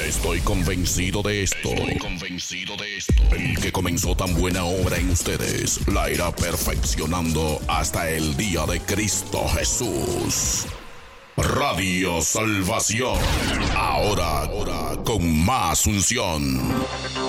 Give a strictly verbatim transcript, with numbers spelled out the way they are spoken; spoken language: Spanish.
Estoy convencido de esto. Estoy convencido de esto. El que comenzó tan buena obra en ustedes la irá perfeccionando hasta el día de Cristo Jesús. Radio Salvación. Ahora, ahora con más unción.